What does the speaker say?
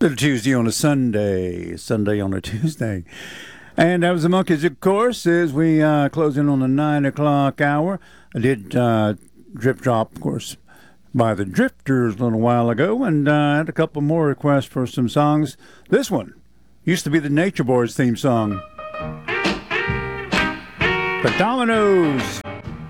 Little Tuesday on a Sunday, Sunday on a Tuesday. And that was the Monkees, of course, as we close in on the 9 o'clock hour. I did Drip Drop, of course, by the Drifters a little while ago, and I had a couple more requests for some songs. This one used to be the Nature Boys theme song. The Dominoes.